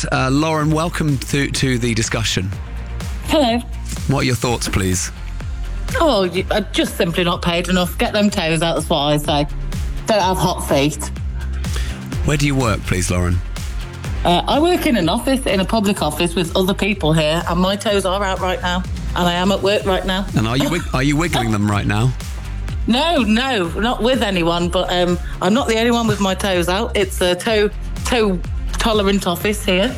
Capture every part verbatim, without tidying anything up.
right, uh, Lauren, welcome to, to the discussion. Hello. What are your thoughts, please? Oh, you- uh, just simply not paid enough. Get them toes out, that's what I say. Don't have hot feet. Where do you work, please, Lauren? Uh, I work in an office, in a public office with other people here, and my toes are out right now. And I am at work right now. And are you wig- are you wiggling them right now? No, no, not with anyone, but um, I'm not the only one with my toes out. It's a toe toe tolerant office here.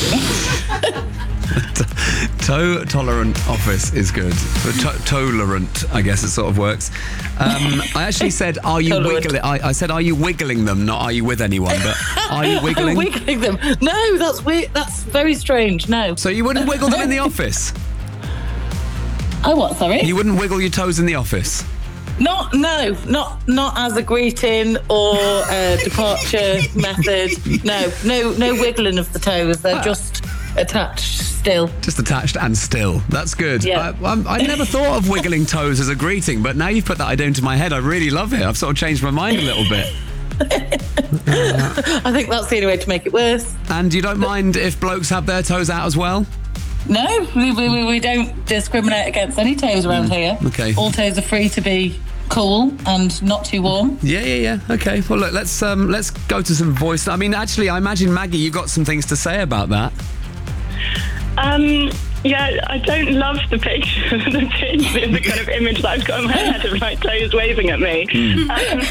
Toe tolerant office is good. To- tolerant, I guess it sort of works. Um, I actually said, are you Tolerant. wiggling? I, I said, are you wiggling them? Not are you with anyone? But are you wiggling? Wiggling them? No, that's weird. That's very strange. No. So you wouldn't wiggle them in the office? Oh, what? Sorry. You wouldn't wiggle your toes in the office? Not, no, not not as a greeting or a departure method. No, no, no wiggling of the toes. They're just attached still. Just attached and still. That's good. Yeah. I, I'm, I never thought of wiggling toes as a greeting, but now you've put that idea into my head. I really love it. I've sort of changed my mind a little bit. I think that's the only way to make it worse. And you don't mind if blokes have their toes out as well? No, we, we, we don't discriminate against any toes around here. okay. All toes are free to be cool and not too warm. Yeah, yeah, yeah. Okay. Well, look, let's um, let's go to some voice. I mean, actually, I imagine Maggie, you've got some things to say about that. Um, yeah, I don't love the picture, the, picture, the kind of image that I've got in my head of my toes waving at me. Mm.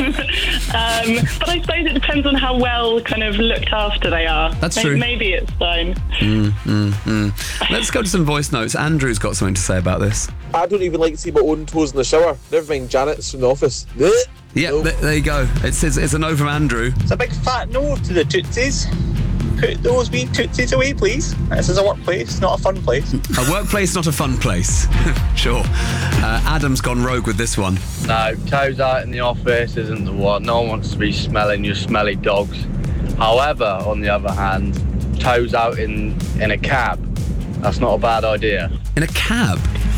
Um, um, but I suppose it depends on how well kind of looked after they are. That's maybe, true. Maybe it's fine. Mm, mm, mm. Let's go to some voice notes. Andrew's got something to say about this. I don't even like to see my own toes in the shower. Never mind Janet's from the office. Blech. Yeah, No. th- there you go. It's, it's it's a no from Andrew. It's a big fat no to the tootsies. Put those wee tootsies away, please. This is a workplace, not a fun place. A workplace, not a fun place. Sure. Uh, Adam's gone rogue with this one. No, toes out in the office isn't the one. No one wants to be smelling your smelly dogs. However, on the other hand, toes out in, in a cab, that's not a bad idea. In a cab?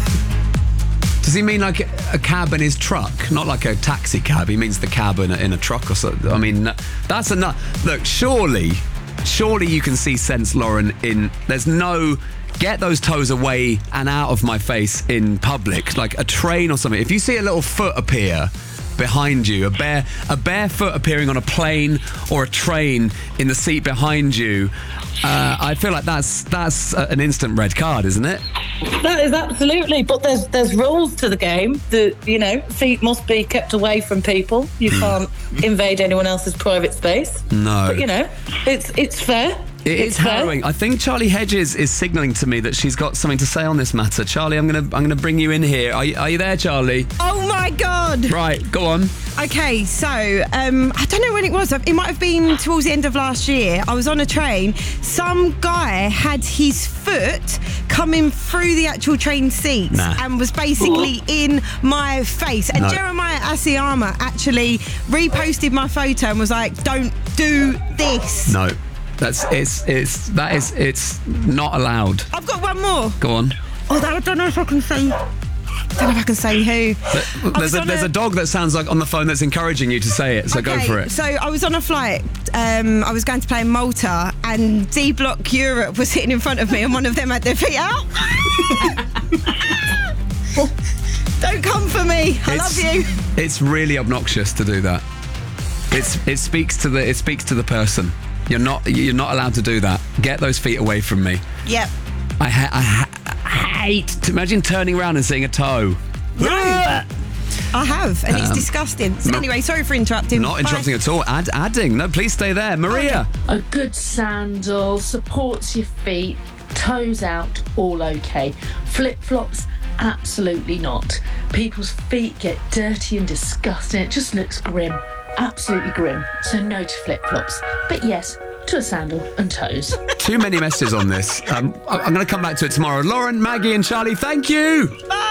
Does he mean like a cab in his truck? Not like a taxi cab. He means the cab in a, in a truck or something. I mean, that's enough. Look, surely, surely you can see sense, Lauren, in there's no get those toes away and out of my face in public, like a train or something. If you see a little foot appear behind you, a bare a bare foot appearing on a plane or a train in the seat behind you, uh, I feel like that's that's an instant red card, isn't it? That is absolutely, but there's there's rules to the game. The you know feet must be kept away from people. You can't invade anyone else's private space. No. But you know, it's it's fair. It it's is harrowing. fair. I think Charlie Hedges is signalling to me that she's got something to say on this matter. Charlie, I'm gonna I'm gonna bring you in here. Are you, are you there, Charlie? Oh my God! Right, go on. Okay, so um, I don't know when it was. It might have been towards the end of last year. I was on a train. Some guy had his foot coming through the actual train seats Nah. and was basically in my face. And No. Jeremiah Asiyama actually reposted my photo and was like, "Don't do this." No, that's it's it's that is it's not allowed. I've got one more. Go on. Oh, I don't know if I can say. I don't know if I can say who. But I there's was a on there's a- a dog that sounds like on the phone that's encouraging you to say it. So go Okay, for it. So I was on a flight. Um, I was going to play in Malta, and D Block Europe was sitting in front of me, and one of them had their feet out. Don't come for me. I It's- love you. It's really obnoxious to do that. It's it speaks to the it speaks to the person. You're not you're not allowed to do that. Get those feet away from me. Yep. I, ha- I, ha- I hate to imagine turning around and seeing a toe. I have, and it's Um, disgusting. So no- anyway, sorry for interrupting. Not interrupting Bye. at all. Add, adding. No, please stay there. Maria. A good sandal supports your feet, toes out, all okay. Flip-flops, absolutely not. People's feet get dirty and disgusting. It just looks grim. Absolutely grim. So no to flip-flops. But yes, to a sandal and toes. Too many messages on this. Um, I- I'm going to come back to it tomorrow. Lauren, Maggie and Charlie, thank you. Bye.